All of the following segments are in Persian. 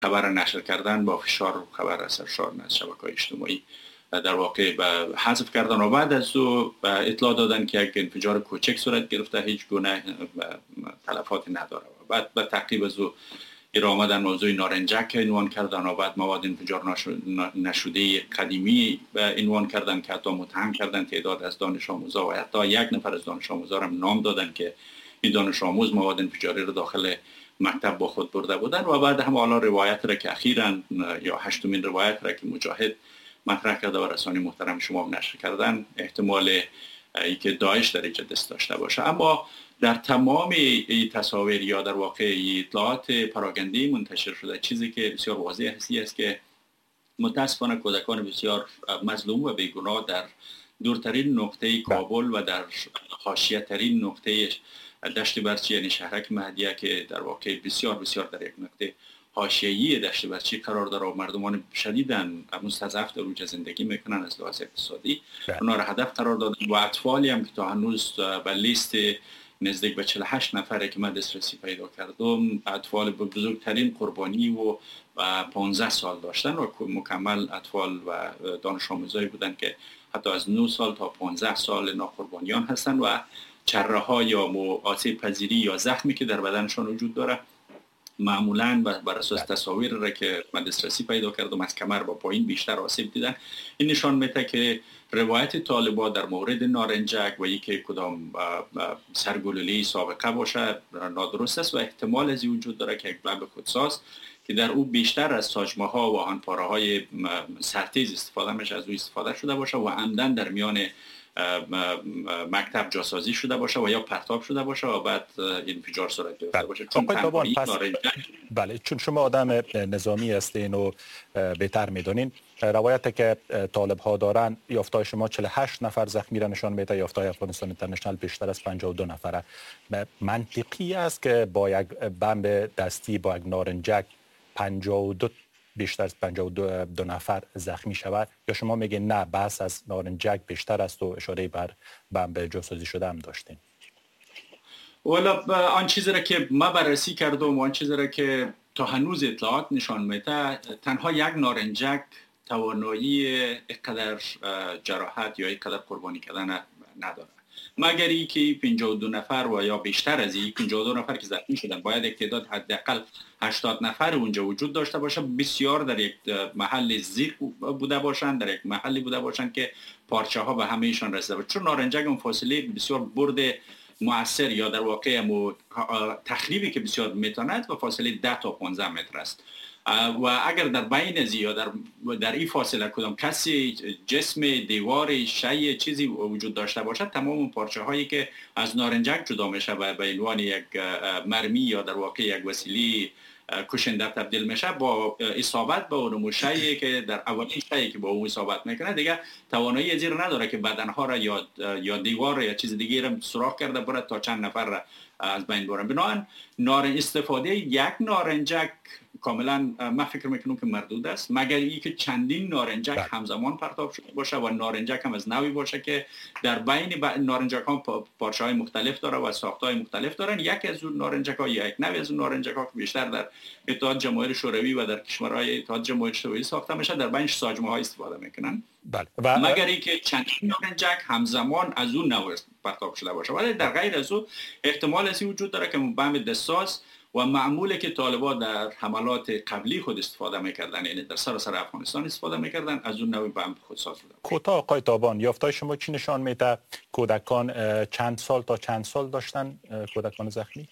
خبر نشر کردن با فشار خبر سرشار از شبکه‌های اجتماعی در واقع به حذف کردن و بعد از او اطلاع دادن که یک انفجار کوچک صورت گرفته، هیچ گونه تلفاتی نداره. و بعد به تعقیب از او آمدن موضوع نارنجک عنوان کردن و بعد مواد انفجار نشده قدیمی عنوان کردن که حتی متهم کردن تعداد از دانش آموزا و حتی یک نفر از دانش آموزا را نام دادن که این دانش آموز مواد انفجاری را داخل مکتب با خود برده بودن. و بعد هم حالا روایت را که اخیراً یا هشتمین روایت را که مجاهد مطرح کرده و رسانه محترم شما نشر کردن، احتمال اینکه داعش در اینجا دست داشته باشه. اما در تمام این تصاویر یا در واقع اطلاعات پراگنده‌ای منتشر شده، چیزی که بسیار واضح است که متاسفانه کودکان بسیار مظلوم و بیگناه در دورترین نقطه کابل و در حاشیه ترین نقطه دشت برچی یعنی شهرک مهدیه که در واقع بسیار بسیار در یک نقطه حاشیه‌ای دشت برچی قرار داره و مردمان شدیداً مستضعف در اونجا زندگی میکنن از لحاظ اقتصادی، اونا را هدف قرار دادن و اطفالی هم که تا هنوز به لیست نزدیک به 48 نفره که من دسترسی پیدا کردم، اطفال بزرگترین قربانی و 15 سال داشتن و مکمل اطفال و دانش آموزایی بودن که حتی از 9 سال تا 15 سال ناقربانیان هستن و چره ها یا آسیب پذیری یا زخمی که در بدنشان وجود داره معمولاً بر اساس تصاویر را که من دسترسی پیدا کردم از کمر با پایین بیشتر آسیب دیدن. این نشان میده که روایت طالبان در مورد نارنجک و اینکه کدام سرگلوله سابقه باشه نادرست است و احتمال از این وجود داره که یک بمب خودساز که در او بیشتر از ساجمه‌ها و آهن‌پاره‌های سرتیز استفاده میشه از او استفاده شده باشه و عمدن در میان مکتب جاسازی شده باشه و یا پرتاب شده باشه و بعد انفجار صورت گرفته باشه. بله، چون شما آدم نظامی هستین و بهتر میدونین، روایت که طالب ها دارن یافتای شما 48 نفر زخمی را نشان میده، یافتای افغانستان اینترنشنال بیشتر از 52 نفره. منطقی است که با یک بمب دستی با یک نارنجک 52 بیشتر از 52 نفر زخمی شود، یا شما میگین نه بحث از نارنجک بیشتر است و اشاره بر بمب جاسازی شده هم داشتین؟ والا آن چیزی را که ما بررسی کردم و آن چیزی را که تا هنوز اطلاعات نشان میده، تنها یک نارنجک توانایی اینقدر جراحت یا اینقدر قربانی کردن نداره، مگر اینکه 52 نفر و یا بیشتر از این 52 نفر که زخمی شدن باید یک تعداد حداقل 80 نفر اونجا وجود داشته باشه، بسیار در یک محل زیر بوده باشند، در یک محلی بوده باشند که پارچه ها به همه ایشان رسیده باشه. چون نارنجک اون فاصله بسیار برد مؤثر یا در واقع تخریبی که بسیار میتواند و فاصله 10 تا 15 متر است و اگر در بین از یا در این فاصله کدام کسی جسم دیوار شیء چیزی وجود داشته باشد، تمام اون پارچه هایی که از نارنجک جدا میشه و به عنوان یک مرمی یا در واقع یک وسیله کشنده تبدیل میشه، با اصابت به اون شیء که در اولین شیء که با اون اصابت میکنه دیگه توانایی ازی رو نداره که بدنها را یا دیوار را یا چیز دیگه را سوراخ کرده بره تا چند نفر را از بین برن. بنابراین استفاده یک نارنجک کاملا من فکر میکنم که مردود است، مگر اینکه چندین نارنجک همزمان پرتاب شده باشه و نارنجک هم از نوعی باشه که در بین نارنجک ها پارچه های مختلف داره و ساخت های مختلف دارن. یکی از اون نارنجک ها یا یک نوع از اون نارنجک ها که بیشتر در اتحاد جماهیر شوروی و در کشورهای اتحاد جماهیر شوروی ساخته میشه در بینش ساجمه ها استفاده میکنن. بله. مگر اینکه چندین نارنجک همزمان از اون نوع پرتاب شده باشه، ولی در غیر از او احتمال از این وجود داره که بمب دستساز و معموله که طالبان در حملات قبلی خود استفاده میکردن، یعنی در سراسر افغانستان استفاده میکردن، از اون نوع بمب خودساز بوده. کوتاه آقای تابان، یافتای شما چی نشان میده؟ کودکان چند سال تا چند سال داشتن کودکان زخمی؟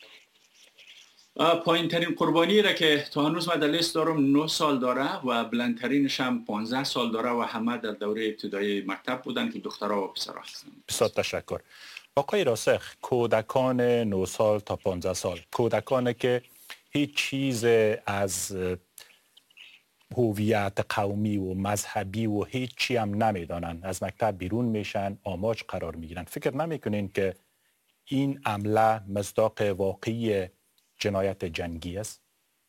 پایین ترین قربانی را که تا هنوز من در لیست دارم 9 سال داره و بلندترینش هم 15 سال داره و همه در دوره ابتدایی مکتب بودن که دخترها و پسرها هستن. بسیار تشکر. آقای راسخ، کودکان 9 سال تا 15 سال، کودکانی که هیچ چیز از هویت قومی و مذهبی و هیچ چی هم نمیدانن، از مکتب بیرون میشن، آماج قرار میگیرن، فکر نمیکنین که این عمله مصداق واقعی جنایت جنگی است؟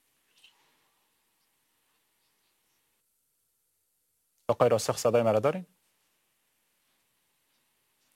آقای راسخ صدای مرا دارین؟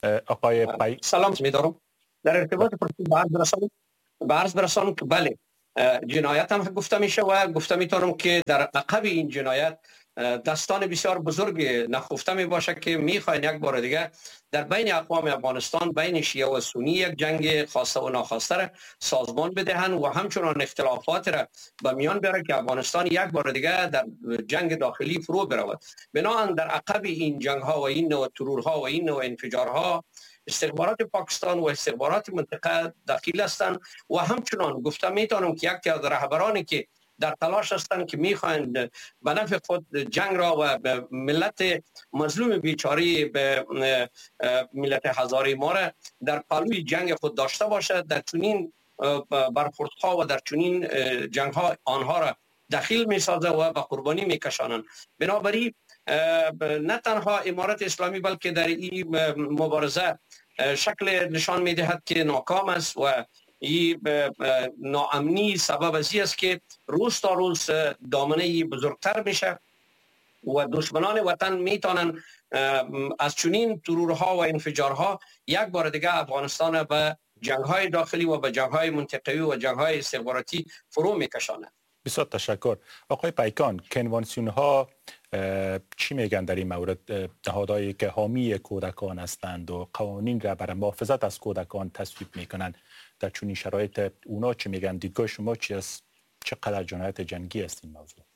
آقای سلام می‌دارم. در ارتباط با عرض برسانم که بله، جنایت هم گفته میشه و گفته میتونم که در عقب این جنایت دستان بسیار بزرگ نخفته می باشه که میخواین یک بار دیگه در بین اقوام افغانستان بین شیعه و سنی یک جنگ خواسته و ناخواسته را سازمان بدهند و همچنان اختلافات را به میان بیاره که افغانستان یک بار دیگه در جنگ داخلی فرو برود. بنابراین در عقب این جنگ ها و این نوع ترورها و این نوع انفجارها استخبارات پاکستان و استخبارات منطقه داخل هستند و همچنان گفته میتونم که یک از رهبرانی که در تلاش هستند که میخواهند به نفع خود جنگ را و به ملت مظلوم بیچاره به ملت هزاره ما را در پالوی جنگ خود داشته باشد، در چنین برخوردها و در چنین جنگ ها آنها را دخیل میسازه و به قربانی میکشانند. بنابراین نه تنها امارت اسلامی بلکه در این مبارزه شکل نشان میدهد که ناکام است و این ناامنی سبب ازی است که روز تا روز دامنه بزرگتر میشه و دشمنان وطن میتونن از چنین ترورها و انفجارها یک بار دیگه افغانستان به جنگ‌های داخلی و به جنگ‌های منطقه‌ای و جنگ‌های استخباراتی فرو میکشاند. بسیار تشکر. آقای پیکان، کنوانسیون ها چی میگن در این مورد؟ نهادهایی که حامی کودکان هستند و قوانین را برای محافظت از کودکان تصویب میکنند، در چنین شرایط اونا چی میگن؟ دیدگاه شما چی است؟ چقدر جنایت جنگی است این موضوع؟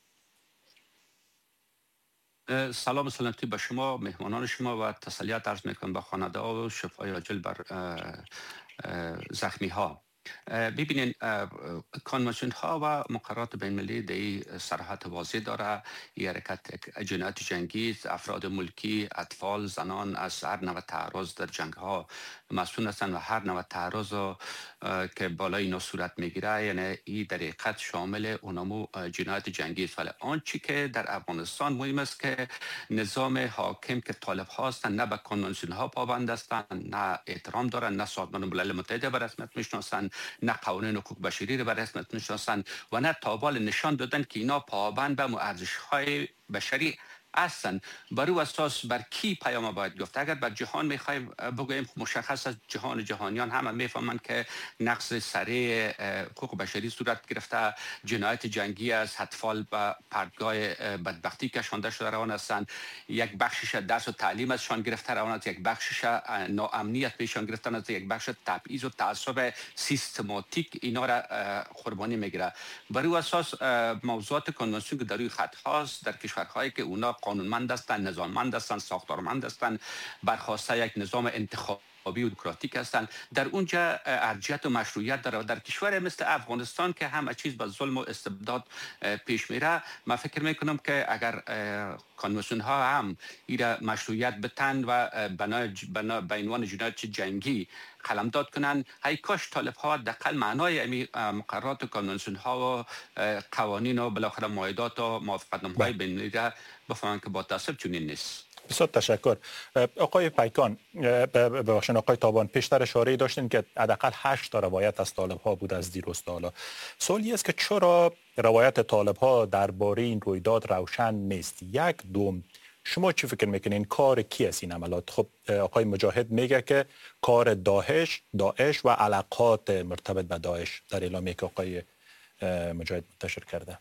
سلام سلامتی به شما، مهمانان شما و تسلیت عرض میکنم به خانواده و شفای عاجل بر زخمی ها. ببینین کنوانسیون ها و مقررات بین المللی در صراحت واضح داره. این حرکت جنایت جنگی، افراد ملکی، اطفال، زنان از هر نوع تعرض در جنگ ها مسئول هستند و هر نوع تعرض که بالای اینا صورت میگیره، یعنی این در حقیقت شامل اونمو جنایت جنگی است. ولی آنچه که در افغانستان مهم است که نظام حاکم که طالب هستند نه به کنوانسیون ها پابند هستند، نه احترام دارند، نه سازمان ملل متحد به رسمیت میشناسند، نه قوانین حقوق بشری را به رسمیت میشناسند و نه تابال نشان دادن که اینا پابند به ارزش‌های بشری هستند. بر او اساس بر کی پیام باید گفت؟ اگر بر جهان میخوایم بگوییم، مشخص از جهانیان همه میفهمند که نقض سریع حقوق بشری صورت گرفته، جنایت جنگی است، اطفال به پرتگاه بدبختی کشانده شده روان هستند، یک بخشش درس و تعلیم ازشان گرفته روان است، یک بخشش ناامنیت پیشان گرفتن است، یک بخش تبعیض و تعصب سیستماتیک اینا را قربانی میگیره. بر او اساس موضوعات کنوانسیون که در روی خط هاست در کشورهایی که اونا قانونمند هستند، نظاممند هستند، ساختارمند هستند، برخواسته یک نظام انتخابی و دموکراتیک هستند، در اونجا ارجحیت و مشروعیت داره. در کشور مثل افغانستان که همه چیز با ظلم و استبداد پیش میره، من فکر میکنم که اگر کنوانسیون ها هم ایره مشروعیت بتن و به عنوان جنایت جنگی قلمداد کنن، ای کاش طالب ها دقل معنای امی مقررات و کنوانسیون ها و قوانین و بالاخره معاهدات و موافقتنامه های بین المللی بفهمن که با تاسف چنین نیست. بسیار تشکر. آقای پیکان، ببخشید آقای تابان، پیشتر اشاره داشتین که حداقل 8 تا روایت از طالب ها بود از دیروز تا حالا. سوالی است که چرا روایت طالب ها درباره این رویداد روشن نیست؟ یک دوم، شما چی فکر میکنین کار کی است این عملات؟ خب آقای مجاهد میگه که کار داعش و علاقات مرتبط به داعش در اعلامیه که آقای مجاهد منتشر کرده.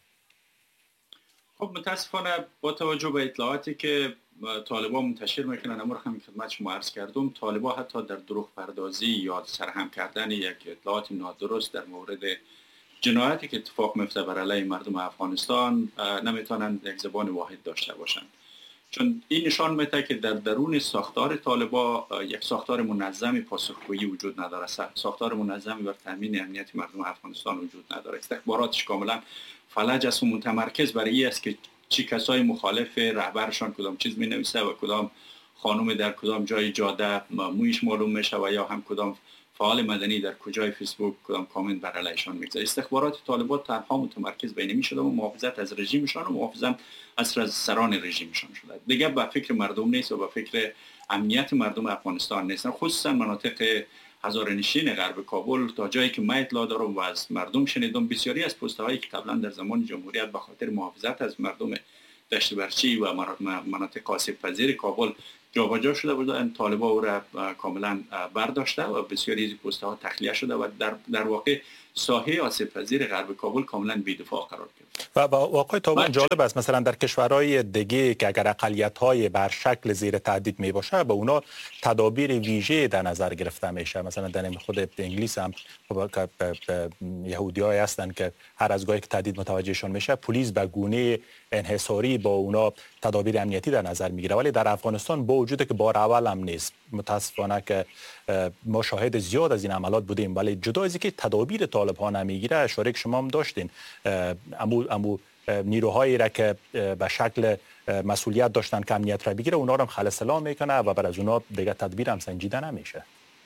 خب متاسفانه با توجه به اطلاعاتی که طالبان منتشر میکنن، امور هم خدمت شما عرض کردم، طالبان حتی در دروغ پردازی یا سرهم کردن یک اطلاعات نادرست در مورد جنایتی که اتفاق میفته بر علیه مردم افغانستان نمیتونن یک زبان واحد داشته باشند. چون این نشان میده که در درون ساختار طالبان یک ساختار منظم پاسخگویی وجود نداره، ساختار منظمی بر تامین امنیت مردم افغانستان وجود نداره. استخباراتش کاملا فلج است و متمرکز بر این است که چی کسای مخالف رهبرشان کدام چیز می نویسه و کدام خانم در کدام جای جاده مویش معلوم میشه و یا هم کدام فعال مدنی در کجای فیسبوک کدام کامنت بر علیشان میگذاره. استخبارات طالبان تنها متمرکز به این میشده و محافظت از رژیمشان و محافظت از سران رژیمشان شده. دیگه به فکر مردم نیست و به فکر امنیت مردم افغانستان نیست، خصوصا مناطق هزاره‌نشین غرب کابل. تا جایی که من اطلاع دارم و از مردم شنیدم، بسیاری از پست‌هایی که قبلا در زمان جمهوریت به خاطر محافظت از مردم دشت برچی و مناطق آسیب پذیر کابل جابجا شده بودند، طالبان او را کاملا برداشته و بسیاری از پست‌ها تخلیه شده و در واقع ساحه آسیب پذیر غرب کابل کاملا بی‌دفاع قرار گرفت. و واقعا طبعا جالب است مثلا در کشورهای دیگه که اگر اقلیت‌های بر شکل زیر تهدید می باشه به اونا تدابیر ویژه در نظر گرفته میشه. مثلا در خود انگلیس هم یهودی‌های هستن که هر از گاهی که تهدید متوجهشون میشه پلیس به گونه انحصاری با اونا تدابیر امنیتی در نظر میگیره، ولی در افغانستان با وجود که بار اول هم نیست متاسفانه که ما شاهد زیاد از این عملات بودیم، ولی جدا از اینکه تدابیر طالب ها نمیگیره اشاره که شما هم داشتین امو نیروهایی را که به شکل مسئولیت داشتن که امنیت را بگیره اونا رو هم خلسلا میکنه و بر از اونا دیگه تدبیر هم سنجیده نمیشه.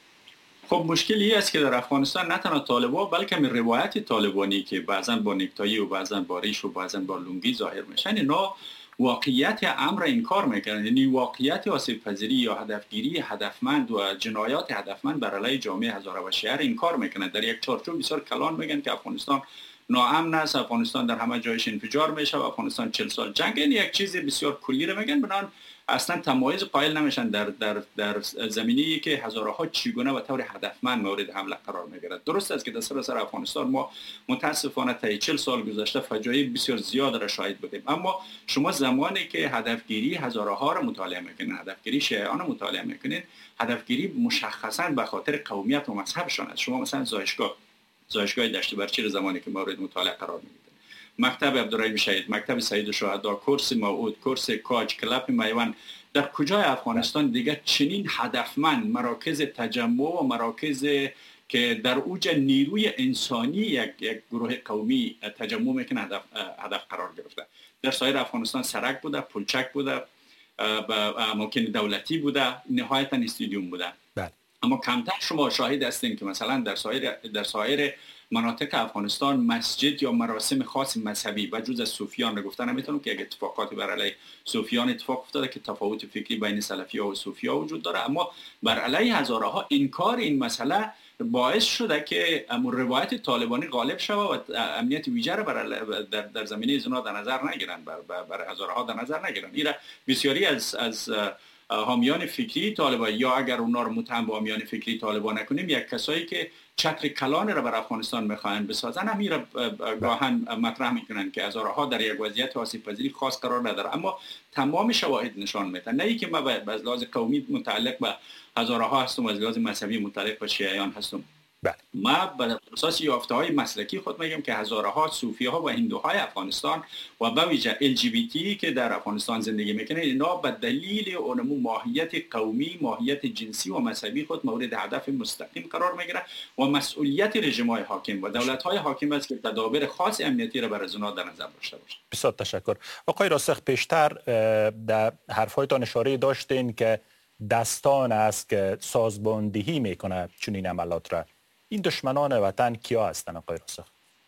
خب مشکلی است که در افغانستان نه تنها طالبان بلکه روایت طالبانی که بعضا با نکتایی و بعضا با ریش و بعضا با لنگی ظاهر میشن اینا واقعیت امر انکار میکنن، یعنی واقعیت آسیب پذیری یا هدفگیری هدفمند و جنایات هدفمند بر علیه جامعه هزاره و شهر انکار میکنن. در یک چارچوب بسیار کلان میگن که افغانستان ناامن است، افغانستان در همه جایش انفجار میشه و افغانستان 40 سال جنگ، این یک چیز بسیار کلی رو میگن، بنان اصلا تمایز قائل نمیشن در زمینه‌ای که هزارها چگونه و طور هدفمند مورد حمله قرار میگیرد. درست است که در سراسر افغانستان ما متاسفانه تا 40 سال گذشته فجایع بسیار زیاد را شاهد بودیم، اما شما زمانی که هدفگیری هزارها را مطالعه میکنین، هدفگیری شیعیان را مطالعه میکنین، هدفگیری مشخصا به خاطر قومیت و مذهبشان است. شما مثلا زایشگاه دشت برچی زمانی که مورد مطالعه قرار میگیرید، مکتب عبدالرحیم شهید، مکتب سید الشهدا، کورس موعود، کورس کاج، کلاب میوان، در کجای افغانستان دیگه چنین هدفمند مراکز تجمع و مراکز که در اوج نیروی انسانی یک گروه قومی تجمع میکنه هدف قرار گرفته؟ در سایر افغانستان سرک بوده، پلچک بوده، اماکن دولتی بوده، نهایتا استادیوم بوده. اما کمتر شما شاهد هستین که مثلا در سایر مناطق افغانستان مسجد یا مراسم خاص مذهبی و جز از صوفیان را گفتن نمیتونم که یک اتفاقاتی بر علیه صوفیان اتفاق افتاده که تفاوت فکری بین سلفی‌ها و صوفی‌ها وجود داره، اما بر علیه هزارها انکار این مسئله باعث شده که روایت طالبانی غالب شود و امنیت ویژه را در زمینه زنا در نظر نگیرن، بر هزارها در نظر نگیرن. این بسیاری از حامیان فکری طالبان یا اگر اونا رو متهم به حامیان فکری طالبان نکنیم یک کسایی که چتر کلان را بر افغانستان میخواهند بسازن همین را گاهن مطرح میکنن که هزارها در یک وضعیت آسیب پذیری خاص قرار نداره، اما تمام شواهد نشان میدن نه اینکه ما از لحاظ قومی متعلق به هزارها هستم و از لحاظ مذهبی متعلق به شیعیان هستم. ما بر اساس یافته‌های مسلکی خود میگم که هزارها صوفی‌ها و هندوهای افغانستان و به ویژه LGBT که در افغانستان زندگی میکنه اینا به دلیل اونمو ماهیت قومی، ماهیت جنسی و مذهبی خود مورد هدف مستقیم قرار میگیره و مسئولیت رژیم‌های حاکم و دولت‌های حاکم است که تدابیر خاص امنیتی را برای اونا در نظر داشته باشه. بسیار تشکر. آقای راسخ، پیشتر در حرفایتان اشاره داشتین که دستان است که سازماندهی میکنه چنین عملات را. این دشمنان وطن کیا هستن آقای راسخ؟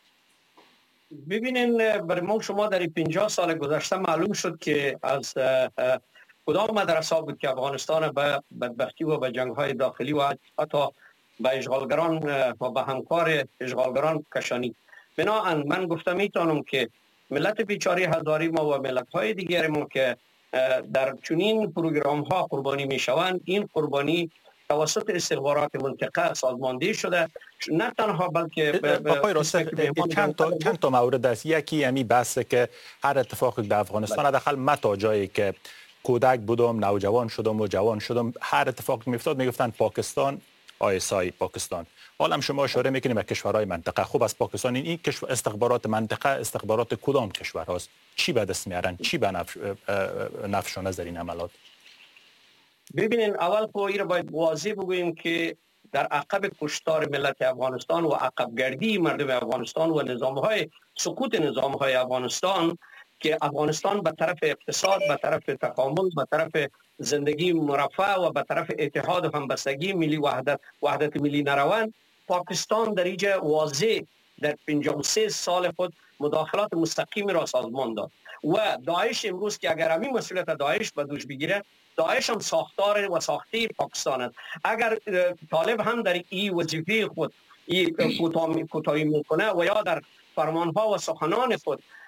ببینین برای ما شما در 50 سال گذشته معلوم شد که از کدام مدرسه بود که افغانستان به بدبختی و به جنگ‌های داخلی و حتی به اشغالگران و به همکار اشغالگران کشانی. بنابراین من گفتم میتونم که ملت بیچاره هزاری ما و ملت‌های دیگر ما که در چنین پروگرام‌ها قربانی میشوند، این قربانی توسط استخبارات منطقه سازماندهی شده، نه تنها بلکه آقای راسخ چند تا مورد است. یکی امی بحثه که هر اتفاقی در افغانستان حداقل من تا جایی که کودک بودم، نوجوان شدم و جوان شدم، هر اتفاقی میافتاد میگفتن پاکستان ISI پاکستان. حالا شما اشاره میکنیم به کشورهای منطقه. خوب از پاکستان این استخبارات منطقه استخبارات کدام کشور هاست؟ چی به دست میارن؟ چی به نفشون از این عملات؟ ببینین اول پایی را باید واضح بگوییم که در عقب کشتار ملت افغانستان و عقب گردی مردم افغانستان و نظامهای سقوط نظامهای افغانستان که افغانستان به طرف اقتصاد، به طرف تکامل، به طرف زندگی مرفه و به طرف اتحاد و همبستگی ملی وحدت ملی نروند، پاکستان در اینجا واضح در 53 سال خود مداخلات مستقیم را سازمان داد و داعش امروز که اگر همین مسئولیت داعش به دوش بگیره، داعش هم ساختار و ساخته پاکستان است. اگر طالب هم در این وظیفه خود کوتاهی میکنه و یا در فرمانها و سخنان خود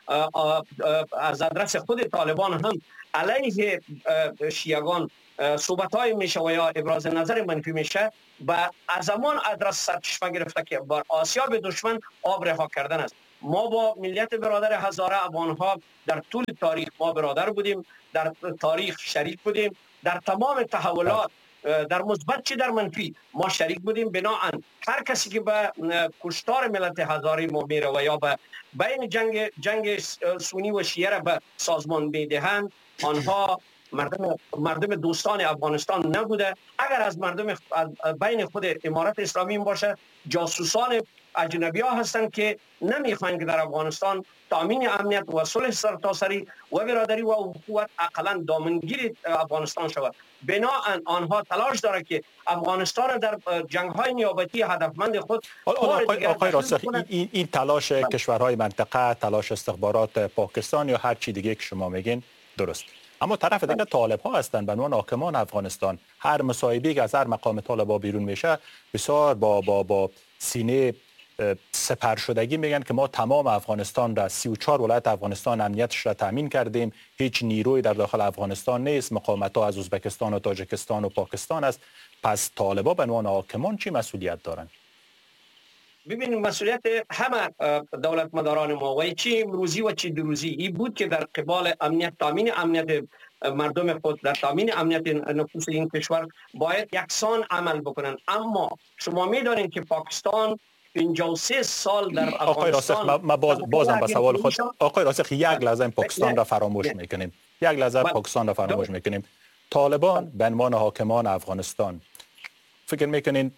از آدرس خود طالبان هم علیه شیعگان صحبت‌های میشه و یا ابراز نظر منفی میشه و از زمان آدرس سرچشمه گرفته که بر آسیاب دشمن آب رها کردن است. ما با ملیت برادر هزاره افغان‌ها در طول تاریخ ما برادر بودیم، در تاریخ شریک بودیم، در تمام تحولات در مثبت چه در منفی ما شریک بودیم. بناهن هر کسی که به کشتار ملت هزاره ما میره و یا به بین جنگ سنی و شیعه را به سازمان میدهند، آنها مردم دوستان افغانستان نبوده. اگر از مردم بین خود امارت اسلامی باشه، جاسوسان اجنبی ها هستند که نمیخواین که در افغانستان تامین امنیت و صلح سرتاسری و برادری و اخوت اقلا دامنگیر افغانستان شود. بناهن آنها تلاش داره که افغانستان در جنگ های نیابتی هدفمند خود آقای راسخ، این تلاش کشورهای منطقه، تلاش استخبارات پاکستان یا هر چی دیگه که شما میگین درست، اما طرف دیگه طالب ها هستند به عنوان حاکمان افغانستان. هر مصاحبه‌ای که از هر مقام طالبا بیرون میشه بسیار با سینه سپر شدگی میگن که ما تمام افغانستان را 34 ولایت افغانستان امنیتش را تامین کردیم، هیچ نیروی در داخل افغانستان نیست، مقاومت ها از ازبکستان و تاجیکستان و پاکستان است. پس طالبا به عنوان حاکمان چی مسئولیت دارند؟ ببینید، مسئولیت همه دولت مداران ما و چی امروزی و چی دیروزی این بود که در قبال امنیت، تامین امنیت مردم خود، در تامین امنیت نفوس این کشور باید یکسان عمل بکنن. اما شما میدانید که پاکستان 53 سال در افغانستان. آقای راسخ، ما بازم به سوال خود آقای راسخ یک لحظه پاکستان را فراموش میکنیم. یک لحظه پاکستان را فراموش میکنیم. طالبان به عنوان حاکمان افغانستان فکر میکنین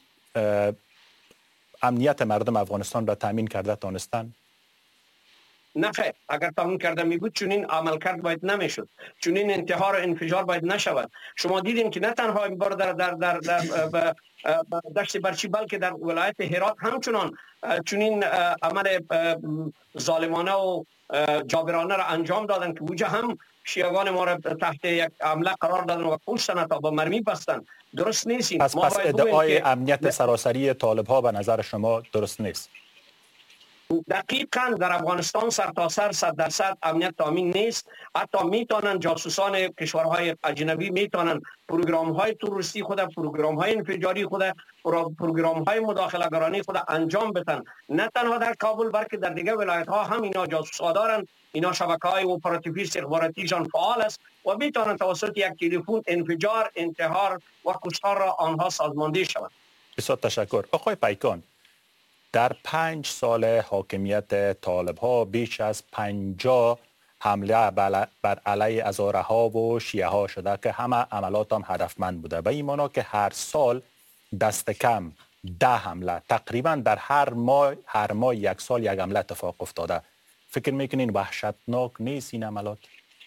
امنیت مردم افغانستان را تامین کرده تانستن؟ نه خیر، اگر تامین کرده می بود چنین عمل کرد باید نمیشد، چنین انتحار و انفجار باید نشود. شما دیدین که نه تنها این بار در دشت برچی بلکه در ولایت هرات همچنان چنین عمل ظالمانه و جابرانه را انجام دادن که وجه هم شیعگان ما را تحت یک حمله قرار دادن و کشتن تا با مرمی بستن. درست نیست. پس ادعای امنیت سراسری طالب ها به نظر شما درست نیست؟ دقیقاً در افغانستان سرتاسر 100% امنیت تامین نیست. حتی میتونن جاسوسان کشورهای اجنبی میتونن پروگرام های تروریستی خود، پروگرام های انفجاری خود، پروگرام های مداخله گرانی خود انجام بدن. نه تنها در کابل بلکه در دیگر ولایت ها هم اینا جاسوسا دارن. اینا شبکه های اپراتیوی استخباراتیشان فعال است و میتونن توسط یک تلفن انفجار، انتحار و کشتار را آنها سازماندهی شوند. بسیار تشکر. آقای پیکان، در 5 سال حاکمیت طالب ها بیش از 50 حمله بر علیه هزاره ها و شیعه ها شده که همه عملات هم هدفمند بوده. به این معنی که هر سال دست کم 10 حمله، تقریبا در هر ماه یک سال یک حمله اتفاق افتاده. فکر میکنین وحشتناک نیست این عملات؟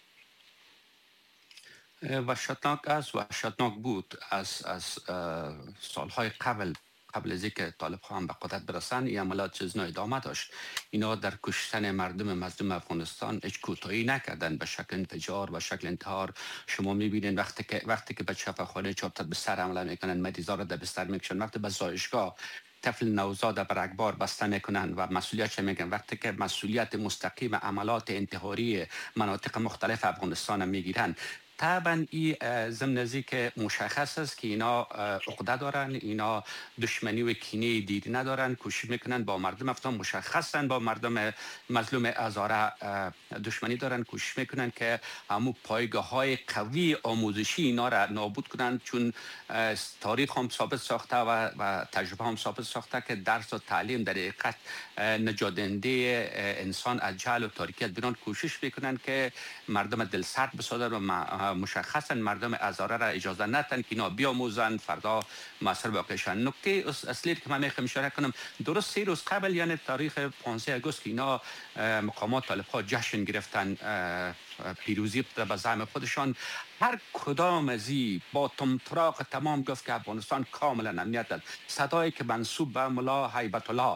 وحشتناک بود. از سالهای قبل از اینکه طالب ها هم به قدرت برسن، این عملات چیز ادامه داشت. اینا در کشتن مردم مظلوم افغانستان هیچ کوتاهی نکردن، به شکل انفجار و شکل انتحار. شما میبینید وقتی که به شفاخانه چاپ به سر حمله میکنن، مریضا را در بستر میکشن، وقتی به زایشگاه طفل نوزاد بر اکبار بسته میکنن و مسئولیتش میگن، وقتی که مسئولیت مستقیم عملات انتحاری مناطق مختلف افغانستان میگیرن. طبعا این ضمن که مشخص است که اینا عقده دارن، اینا دشمنی و کینه دیدی ندارن، کوشش میکنن با مردم افغان، مشخصا با مردم مظلوم هزاره دشمنی دارن، کوشش میکنن که همون پایگاه های قوی آموزشی اینا را نابود کنن، چون تاریخ هم ثابت ساخته و تجربه هم ثابت ساخته که درس و تعلیم در حقیقت نجاتنده انسان از جهل و تاریکیت. بیرون کوشش میکنن که مردم دل سرد بسازن و مشخصا مردم هزاره را اجازه ندن که اینا بیاموزن، فردا مؤثر واقعشن. نکته اصلی که من میخوام اشاره کنم، درست 3 روز قبل، یعنی تاریخ 15 آگوست که اینا مقامات طالب ها جشن گرفتن پیروزی به زعم خودشان، هر کدام از با تمطراق تمام گفت که افغانستان کاملا امنیت داد. صدایی که منسوب به ملا هیبت الله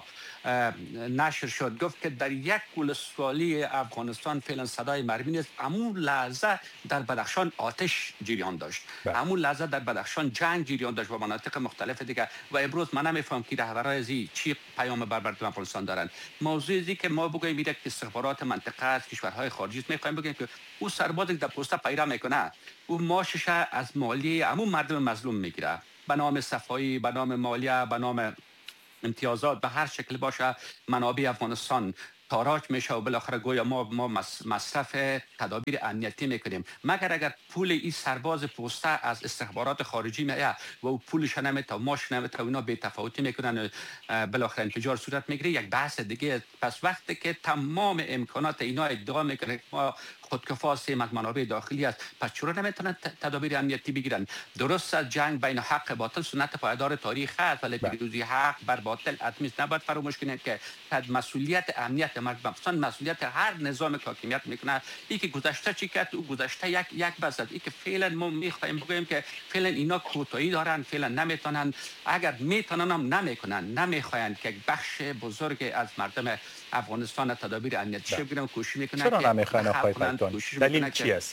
نشر شد، گفت که در یک ولسوالی افغانستان فعلا صدای مرمی نیست. همون لحظه در بدخشان آتش جریان داشت، همون لحظه در بدخشان جنگ جریان داشت با مناطق مختلف دیگه. و امروز من نمیفهم که رهبرای زی چی پیام بر مردم افغانستان دارن. موضوعی است که ما بگوییم میره که استخبارات منطقه از کشورهای خارجی است، میخوایم بگیم که او سربازی که در پست پیدا میکنه او ماشش از مالیه همون مردم مظلوم میگیره، به نام صفایی، به نام مالیه، به نام امتیازات، به هر شکل باشه منابع افغانستان تاراج میشه و بالاخره گویا ما مصرف تدابیر امنیتی میکنیم. مگر اگر پول این سرباز پسته از استخبارات خارجی میاد و او پولش نمیته، ماش نمیته، اونا بی تفاوتی میکنن، بالاخره انفجار صورت میگیره، یک بحث دیگه. پس وقتی که تمام امکانات اینا ادعا میکنه ما خودکفا هستیم، از منابع داخلی است، پس چرا نمیتونن تدابیر امنیتی بگیرن؟ درست از جنگ بین حق باطل سنت پایدار تاریخ است، ولی پیروزی حق بر باطل حتمی است. نباید فراموش کنید که مسئولیت امنیت مردم افغانستان مسئولیت هر نظام که حاکمیت میکنه. این که گذشته چی کرد، او گذشته یک بس است. این که فعلا ما میخوایم بگیم که فعلا اینا کوتاهی دارن، فعلا نمیتونن، اگر میتونن هم نمیکنن، نمیخواین که بخش بزرگ از مردم افغانستان تدابیر امنیتی بگیرن، کوشش میکنن. چرا نمیخواین آقای پکتون؟ دلیل چی است؟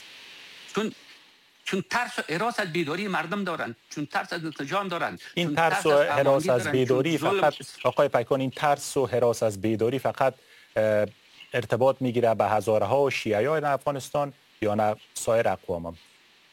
چون ترس و هراس از بیداری مردم دارن، چون ترس از انسجام دارن. این ترس و هراس از بیداری فقط آقای پکتون، این ترس و هراس از بیداری فقط ارتباط میگیره به هزارها و شیعیان افغانستان یا نه سایر اقوام هم؟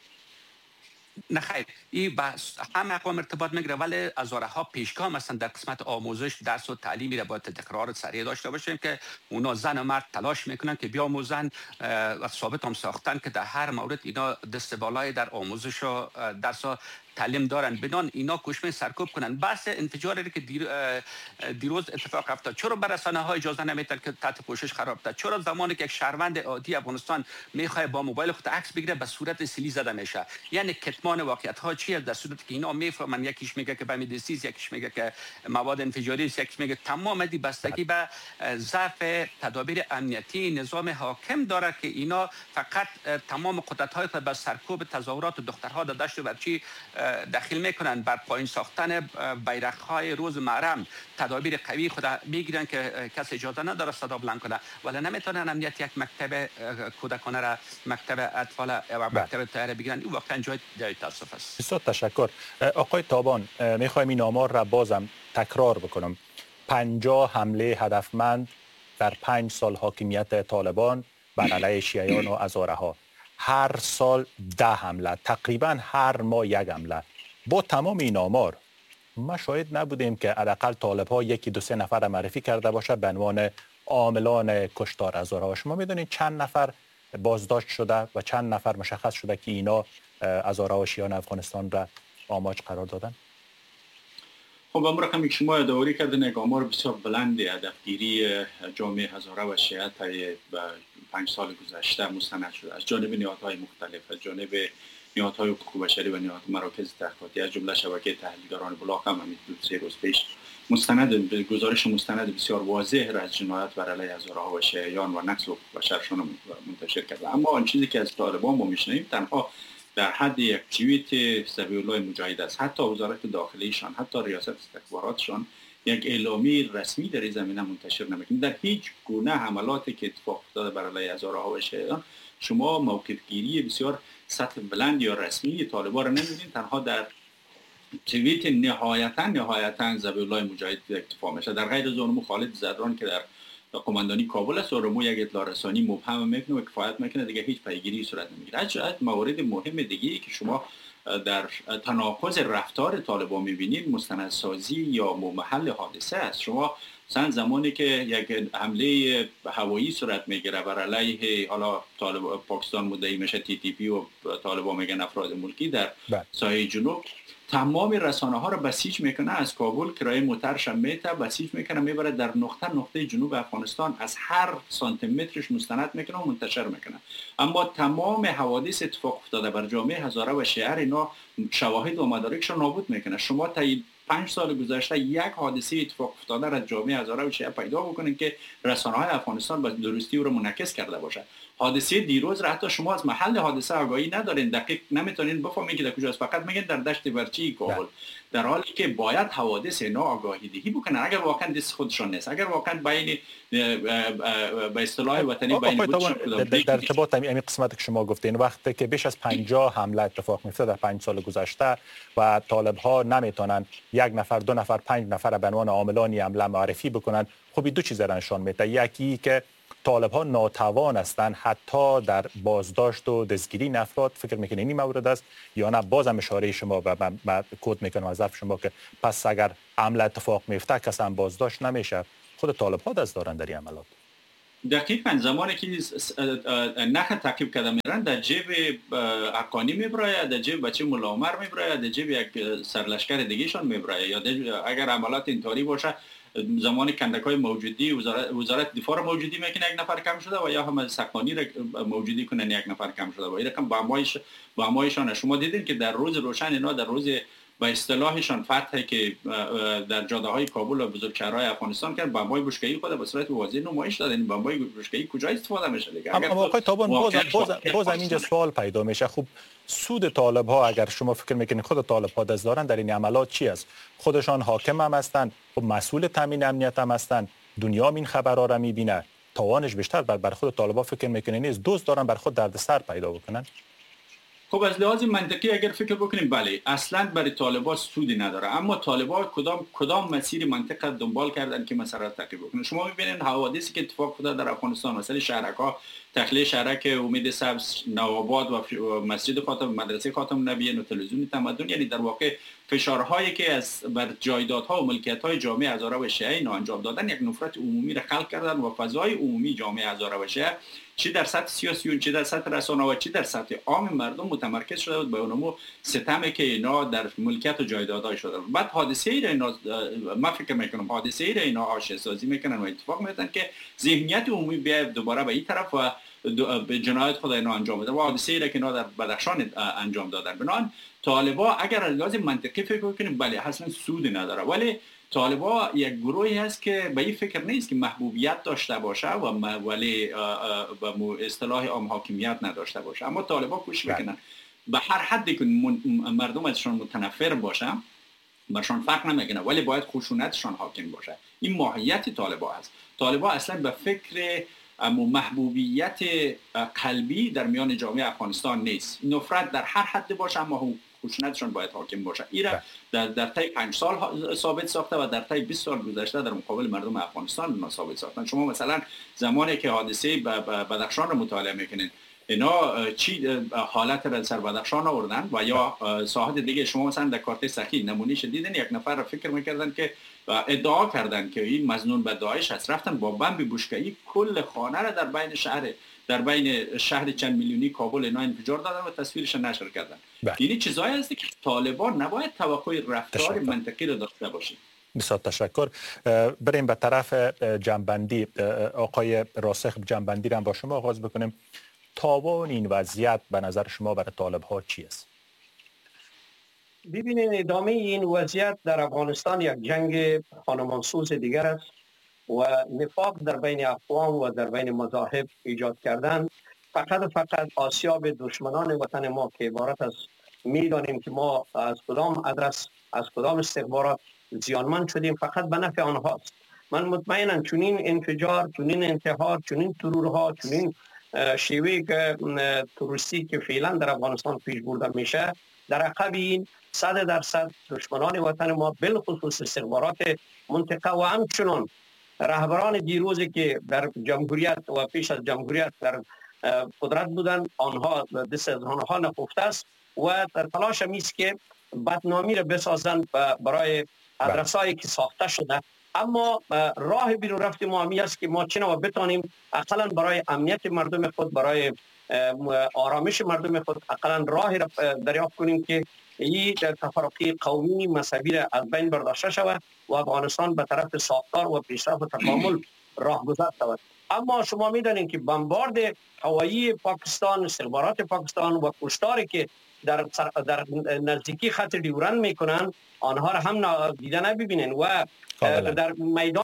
نه خیر، این بس هم اقوام ارتباط میگیره، ولی هزارها پیشگاه مثلا در قسمت آموزش، درس و تعلیمی را باید تکرار سریع داشته باشیم که اونا زن و مرد تلاش میکنن که بیاموزن و ثابت هم ساختن که در هر مورد اینا دست بالای در آموزش و درس و تعلیم دارن، بدون اینا کوشش سرکوب کنن. بحث انفجاری که دیروز اتفاق افتاد، چرا بر رسانه‌ها اجازه نمیدن که تحت پوشش قرار بده؟ چرا زمانی که یک شهروند عادی افغانستان میخواد با موبایل خود عکس بگیره به صورت سیلی زده میشه؟ یعنی کتمان واقعیت ها چیه؟ در صورتی که اینا میفهمن، یکیش میگه که بمی دستیز، یکیش میگه که مواد انفجاری است، یکیش میگه تمام دی بستگی به ضعف تدابیر امنیتی نظام حاکم داره که اینا فقط تمام قدرت‌های خود به سرکوب تظاهرات دخترها در دشت ورچی داخل میکنن، بر پایین ساختن بیرق‌های روز محرم تدابیر قوی خود میگیرن که کس اجازه نداره صدا بلند کنه، ولی نمیتونن امنیت یک مکتب کودکانه را، مکتب اطفال و مکتب طیاره بگیرن. این واقعا جای تاسف است. بسیار تشکر. آقای تابان، میخوایم این آمار را بازم تکرار بکنم. 50 حمله هدفمند در 5 سال حاکمیت طالبان بر علیه شیعیان و هزارها، هر سال 10 حمله، تقریبا هر ماه یک حمله. با تمام این آمار ما شاید نبودیم که حداقل طالب‌ها یکی دو سه نفر معرفی کرده باشه به عنوان عاملان کشتار هزارها. شما میدونید چند نفر بازداشت شده و چند نفر مشخص شده که اینا هزارها و شیعیان افغانستان را آماج قرار دادن؟ خب امروز هم شما یادآوری کردن یک آمار بسیار بلندی هدفگیری جامعه هزاره و شیعه طی 5 سال گذشته مستند شده از جانب نهادهای مختلف، از جانب نهادهای حقوق بشری و نهاد مراکز تحقیقاتی، از جمله شبکه تحلیلگران بلاغ هم همین 2-3 روز پیش گزارش مستند بسیار واضح را از جنایت بر علیه هزارها و شیعیان و نسل حقوق بشرشان منتشر کرده. اما آن چیزی که از طالبان ما میشنویم تنها در حد یک توییت ذبیح الله مجاهد است. حتی وزارت داخلیشان، حتی ریاست استخباراتشان یک اعلامی رسمی در این زمینه منتشر نمیکنه. در هیچ گونه حملاتی که اتفاق افتاده بر علیه هزارها و شیعیان شما موقف گیری بسیار سطح بلند یا رسمی طالبان را نمی‌بینید. تنها در توییت نهایتا ذبیح الله مجاهد اکتفا میشه. در غیر از اون خالد زدران که در قماندانی کابل است و یک اطلاع رسانی مبهم میکنه و کفایت میکنه، دیگه هیچ پیگیری صورت نمیگیره. از موارد مهم دیگه که شما در تناقض رفتار طالبان میبینید مستندسازی یا محل حادثه است. شما مثلا زمانی که یک حمله هوایی صورت میگیره بر علیه حالا پاکستان مدعی میشه TTP و طالبان میگن افراد ملکی در ساحل جنوب، تمام رسانه ها را بسیج میکنه، از کابل کرایه موترش میته بسیج میکنه، میبره در نقطه جنوب افغانستان، از هر سانتی مترش مستند میکنه و منتشر میکنه. اما تمام حوادث اتفاق افتاده بر جامعه هزاره و شیعه اینا شواهد و مدارکش را نابود میکنه. شما تا 5 سال گذشته یک حادثه اتفاق افتاده را از جامعه هزاره و شیعه پیدا بکنین که رسانه های افغانستان به درستی او را منعکس کرده باشه. حادثه دیروز را حتی شما از محل حادثه آگاهی ندارین، دقیق نمیتونین بفهمین که در کجاست، فقط میگن در دشت ورچی امنیتی کابل، در حالی که باید حوادث اینا آگاهی دهی بکنن. اگر واقعا دست خودشان نیست، اگر واقعا بین به اصطلاح وطنی بین خودشان در ارتباط همین قسمت که شما گفتین، وقتی که بیش از 50 حمله اتفاق میفته در 5 سال گذشته و طالب ها نمیتونن 1 نفر 2 نفر 5 نفر به عنوان عاملان حمله معرفی بکنن، خب دو چیز را نشان میده. یکی که طالب ها ناتوان هستند حتی در بازداشت و دستگیری افراد. فکر میکنین این مورد است یا نه؟ بازم اشاره شما و من کد میکنم از حرف شما که پس اگر حمله اتفاق میفته کس هم بازداشت نمیشه، خود طالب ها دست دارن در این عملات. دقیقاً زمانی که نخ تعقیب کرده میرن در جیب حقانی میبراید، در جیب بچه ملا عمر میبراید، در جیب یک سرلشکر دیگهشان میبراید، یا اگر عملات اینطوری باشه زمانی کندکای موجودی وزارت دفاع موجودی میکنه 1 نفر کم شده و یا هم سقانی را موجودی کنن 1 نفر کم شده و این رقم با همایشان. شما دیدین که در روز روشن اینا در روز به اصطلاحشان فتحی که در جاده های کابل و بزرگشهرهای افغانستان کرد، بمبای بشکه‌ای خود به صورت واضح نمایش دادن. این بمبای بشکه‌ای کجا استفاده میشه دیگه؟ اما آقای تابان باز اینجا سوال پیدا میشه، خب سود طالب ها اگر شما فکر میکنید خود طالب ها دست دارن در این عملات چی است؟ خودشان حاکم هم هستند، خب مسئول تامین امنیت هم هستند، دنیا این خبرها را میبینه، توانش بیشتر بر خود طالب ها فکر میکنید نیست دوست دارن بر خود دردسر پیدا بکنن؟ خب از لحاظ منطقی اگر فکر بکنیم بله اصلا برای طالبان سودی نداره، اما طالبان کدام مسیر منطقه دنبال کردن که مسئله تعقیب بکنن. شما میبینید حوادثی که اتفاق افتاد در افغانستان، مثلا شهرک‌ها، تخلیه شهرک امید سبز، نوآباد و مسجد خاتم، مدرسه خاتم نبیین و تلویزیون تمدن، یعنی در واقع فشارهایی که از بر جایدادها و ملکیت‌های جامعه هزاره و شیعه اینا انجام دادن یک نفرت عمومی را خلق کردن و فضای عمومی جامعه هزاره و شیعه چی در سطح سیاسی و چی در سطح رسانه و چی در سطح عام مردم متمرکز شده بود به اونمو ستمی که اینا در ملکیت و جایدادهای شده. بعد حادثه ای را اینا ما فکر میکنم حادثه ای را اینا آشتی سازی میکنن و اتفاق میفتن که ذهنیت عمومی بیاد دوباره به این طرف و به جنایت خود اینا انجام بده. و حادثه ای را که اینا در بدخشان انجام دادن. بنابراین طالبا اگر از لحاظ منطقی فکر کنیم بله اصلا سود نداره، ولی طالبا یک گروهی هست که به این فکر نیست که محبوبیت داشته باشه ولی به اصطلاح عام حاکمیت نداشته باشه. اما طالبا کوشش میکنن به هر حدی که مردم ازشان متنفر باشه برشان فرق نمیکنه، ولی باید خشونتشان حاکم باشه. این ماهیت طالبا هست. طالبا اصلا به فکر محبوبیت قلبی در میان جامعه افغانستان نیست. نفرت در هر حد باشه اما خشونتشان باید حاکم باشه. ایرا در طی 5 سال ثابت ساخته و در طی 20 سال گذشته در مقابل مردم افغانستان ثابت ساختن. شما مثلا زمانی که حادثه بدخشان رو مطالعه میکنین اینا چی حالت را سر بدخشان آوردن و یا ساحت دیگه. شما مثلا در کارت سخی نمونهش دیدن، یک نفر را فکر میکردن که ادعا کردن که این مظنون به داعش هست، رفتن با بمب بشکه‌ای کل خانه را در بین شهر چند میلیونی کابل اینا انفجار دادن و تصویرش نشر کردن. یعنی چیزایی هست که طالبان نباید توقع رفتار منطقی را داشته باشه. بسیار تشکر. بریم به طرف جنبندی. آقای راسخ جنبندی را با شما آغاز بکنیم. تاوان این وضعیت به نظر شما برای طالب ها چی است؟ ببینید ادامه این وضعیت در افغانستان یک جنگ خانمانسوز دیگر است و نفاق در بین اقوام و در بین مذاهب ایجاد کردن فقط آسیاب دشمنان وطن ما که عبارت از میدانیم که ما از کدام ادرس از کدام استخبارات زیانمند شدیم فقط به نفع آنهاست. من مطمئنم چنین انفجار، چنین انتحار، چنین ترورها، چنین شیوه تروریستی که فعلا در افغانستان پیش برده میشه در عقب این 100% دشمنان وطن ما بالخصوص استخبارات منطقه و همچنان رهبران دیروزی که در جمهوریت و پیش از جمهوریت در قدرت بودند آنها دست از آنها نخفته است و در تلاش است که بدنامی را بسازند برای ادرسایی که ساخته شده. اما راه بیرون رفت ما همی است که ما چنان بتانیم اقلا برای امنیت مردم خود، برای آرامش مردم خود اقلا راهی را دریافت کنیم که این تفرقه قومی مذهبی را از بین برداشته شود و افغانستان به طرف ساختار و پیشرفت و تکامل راهگذر شود. اما شما میدانید که بمبارد هوایی پاکستان، استخبارات پاکستان و کشتاری که در نزدیکی خط ډیورند میکنن آنها را هم دیده نبینن و در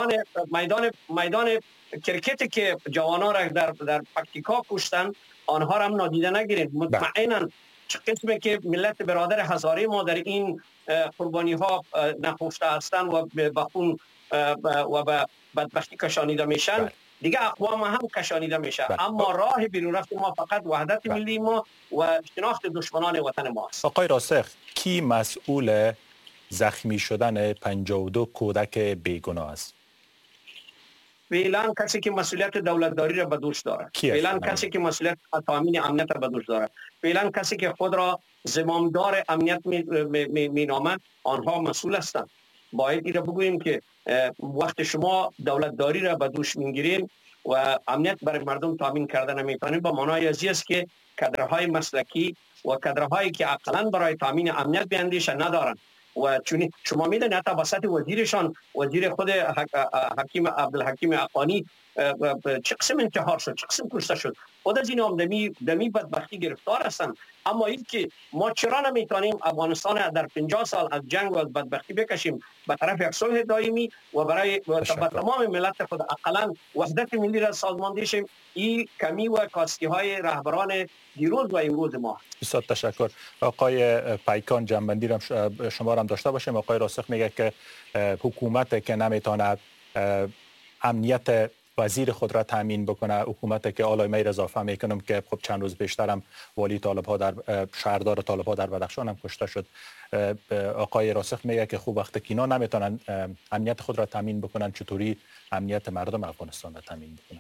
میدان کرکت که جوانان را در پکتیکا کشتن آنها را هم نادیده نگیرید. مطمئنا چه قسمی که ملت برادر هزاره ما در این قربانی ها نخفته هستند و به خون و به بدبختی کشانیده میشن، دیگه اقوام هم کشانیده میشه. اما راه بیرون رفت ما فقط وحدت ملی ما و شناخت دشمنان وطن ما است. آقای راسخ، کی مسئول زخمی شدن 52 کودک بیگناه است؟ فعلا کسی که مسئولیت دولتداری را به دوش داره، فعلا کسی که مسئولیت تامین امنیت را به دوش داره، فعلا کسی که خود را زمامدار امنیت می نامد، آنها مسئول هستند. باید این را بگوییم که وقت شما دولتداری را به دوش میگیرین و امنیت برای مردم تامین کردن نمیتونین، با معنای ازی است که کادرهای مسلکی و کادرهایی که عقلاً برای تامین امنیت بیاندیشه ندارن. و چون شما میدونید حتی وسط وزیرشان، وزیر خود حکیم عبدالحکیم عقانی چه قسم انتحار شد، چه قسم کشته شد. خود از این هم دمی بدبختی گرفتار هستند. اما این که ما چرا نمیتونیم افغانستان در 50 سال از جنگ و از بدبختی بکشیم به طرف یک صلح دائمی و برای تمام ملت خود اقلا وحدت ملی را سازمانده شیم. این کمی و کاستی های رهبران دیروز و امروز ما. بسیار تشکر. آقای پیکان، جنبندی را شما هم داشته باشیم. آقای راسخ میگه که حکومت که نمیتواند امنیت وزیر خود را تامین بکنه، حکومت که آلای میر اضافه میکنم که خب چند روز بیشتر هم والی طالب‌ها در شهردار طالب‌ها در بدخشان هم کشته شد. آقای راسخ میگه که خوب وقت که اینا نمیتونن امنیت خود را تامین بکنن، چطوری امنیت مردم افغانستان را تامین بکنن؟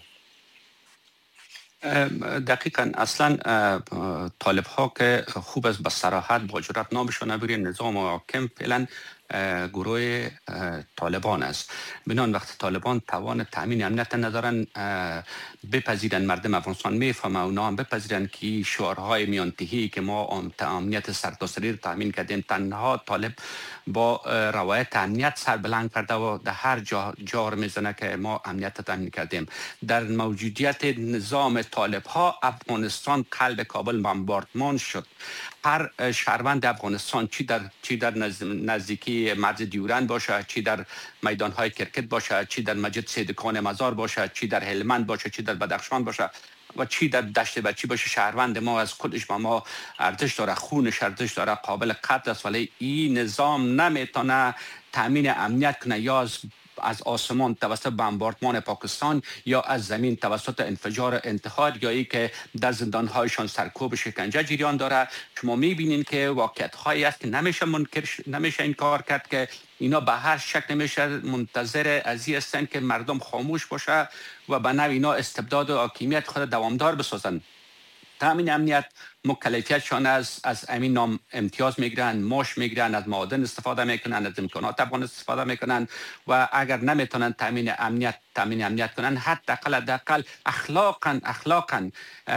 دقیقاً اصلا طالب ها که خوب است به صراحت با جرأت نامشون بگیرن، نظام حاکم فعلا گروه طالبان است. بنان وقت طالبان توان تامین امنیت ندارن، بپذیرن مردم افغانستان میفهمه، اونا هم بپذیرن که شعارهای میانتهی که ما امنیت سرتاسری رو تامین کردیم، تنها طالب با روایت امنیت سر بلند کرده و در هر جا میزنه که ما امنیت تامین کردیم. در موجودیت نظام طالب ها افغانستان قلب کابل بمباردمان شد. هر شهروند افغانستان چی در نزدیکی مرز دیورند باشه، چی در میدانهای کرکت باشه، چی در مسجد سیدکان مزار باشه، چی در هلمند باشه، چی در بدخشان باشه و چی در دشت بچی باشه، شهروند ما از خودش با ما ارزش داره، خونش ارزش داره، قابل قدر است. ولی این نظام نمیتونه تامین امنیت کنه، یا از آسمان توسط بمباردمان پاکستان یا از زمین توسط انفجار انتحار، یا ای که در زندانهایشان سرکوب شکنجه جریان داره. شما میبینین که واقعیت هایی است که نمیشه این کار کرد که اینا به هر شکل نمیشه منتظر ازی هستند که مردم خاموش باشه و به نوع اینا استبداد و حاکمیت خود دوامدار بسازن. تامین امنیت مکلفیتشان از امین نام امتیاز میگیرن، ماش میگیرن، از معادن استفاده میکنن، از امکانات افغان استفاده میکنن و اگر نمیتونن تامین امنیت کنن، حداقل اخلاقا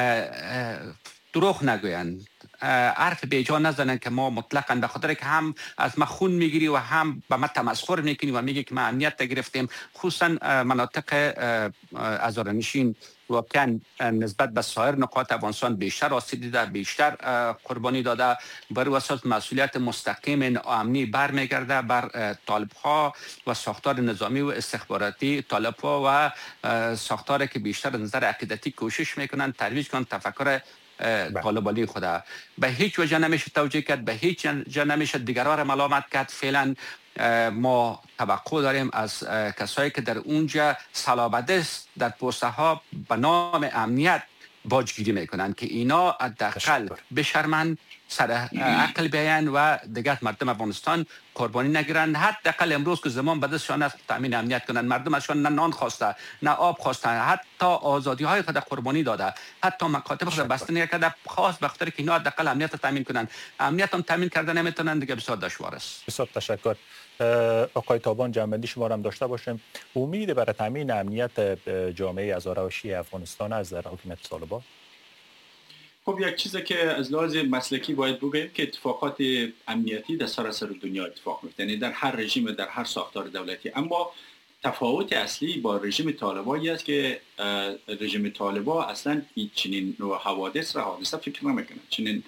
دروغ نگوین، حرف بیجا نزنن که ما مطلقاً به خاطر که هم از ما خون میگیری و هم به ما تمسخر میکنی و میگی که ما امنیت گرفتیم. خصوصا مناطق هزاره‌نشین واقعا نسبت به سایر نقاط افغانستان بیشتر آسیب دیده، بیشتر قربانی داده. بر اساس مسئولیت مستقیم امنی برمیگرده بر طالب‌ها و ساختار نظامی و استخباراتی طالب‌ها و ساختاری که بیشتر از نظر عقیدتی کوشش میکنن ترویج کنن تفکر طالبانی خدا. به هیچ وجه نمیشه توجیه کرد، به هیچ وجه نمیشه دیگران را ملامت کرد. فعلا ما توقع داریم از کسایی که در اونجا صلابدست در پوسته ها به نام امنیت باجگیری میکنن که اینا حداقل بشرمن، سر عقل بیان و دیگر مردم افغانستان قربانی نگیرن. حداقل امروز که زمان به دستشان است تامین امنیت کنن. مردم ازشان نه نان خواسته، نه آب خواسته، حتی آزادی های خود قربانی داده، حتی مکاتب خود بسته نکرده، خاص به خاطر که اینا حداقل امنیت تامین کنن. امنیت هم تامین کرده نمیتونن، دیگه بسیار دشوار است. بسیار تشکر. آقای تابان، جنبندی شما را هم داشته باشیم. امید برای تامین امنیت جامعه هزاره و شیعه افغانستان از در حکومت طالبان؟ خب یک چیزی که از لحاظ مسلکی باید بگیم که اتفاقات امنیتی در سراسر دنیا اتفاق میفته، یعنی در هر رژیم، در هر ساختار دولتی. اما تفاوت اصلی با رژیم طالبانی است که رژیم طالبان اصلا چنین نوع حوادث را حادثه فکر نمیکنه، چنین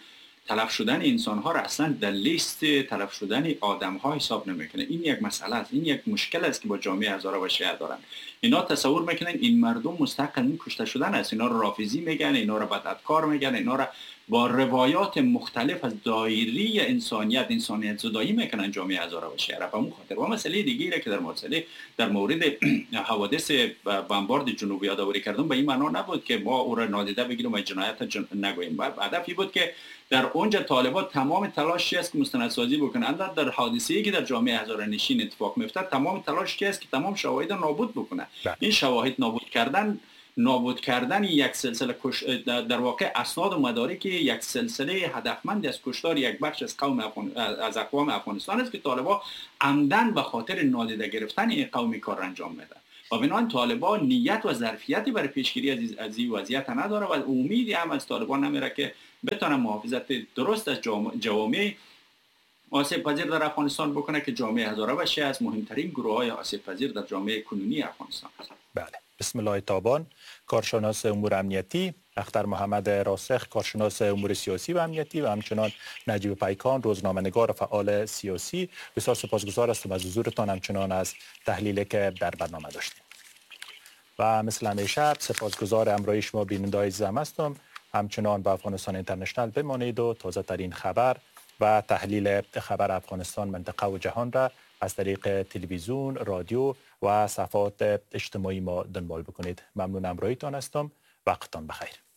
تلف شدن انسان ها را اصلا در لیست تلف شدن آدم ها حساب نمیکنه. این یک مسئله است، این یک مشکل است که با جامعه هزاره و شیعه دارن. اینا تصور میکنن این مردم مستحق این کشته شدن است، اینا را رافضی میگن، اینا را بدعتکار میگن، اینا را با روایات مختلف از دایره انسانیت زدایی میکنن جامعه هزاره و شیعه را. به اون خاطر و مسئله دیگه که در مورد حوادث بمبارد جنوبی یادآوری کردم به این معنا نبود که ما او را نادیده بگیریم و جنایت نگوییم. هدفی بود که در اونجا طالبان تمام تلاشی است که مستندسازی بکنند در حادثه‌ای که در جامعه هزاره نشین اتفاق میفته، تمام تلاشی است که تمام شواهد نابود بکنه. این شواهد نابود کردن یک سلسله در واقع اسناد و مدارک یک سلسله هدفمند از کشتار یک بخش از اقوام افغانستان است که طالبان عمدن به خاطر نادیده گرفتن این قوم کار انجام میدن. و بنابراین طالبان نیت و ظرفیتی برای پیشگیری از این وضعیت نداره و امیدی هم از طالبان نمیره که بتونه محافظت درست از جوامع آسیب پذیر در افغانستان بکنه که جامعه هزاره و شیعه از مهمترین گروه‌های آسیب پذیر در جامعه کنونی افغانستان است. بله. بسم الله تابان، کارشناس امور امنیتی، اختر محمد راسخ، کارشناس امور سیاسی و امنیتی، و همچنان نجیب پیکان، روزنامه‌نگار و فعال سیاسی. بسیار سپاسگزار هستم از حضورتان، همچنان از تحلیلی که در برنامه داشتیم. و مثل همیشه سپاسگزار همراهی شما بینندگان عزیزم هستم. همچنان به افغانستان اینترنشنال بمانید و تازه ترین خبر و تحلیل خبر افغانستان، منطقه و جهان را از طریق تلویزیون، رادیو و صفحات اجتماعی ما دنبال بکنید. ممنون همراهیتان هستم. وقتتان بخیر.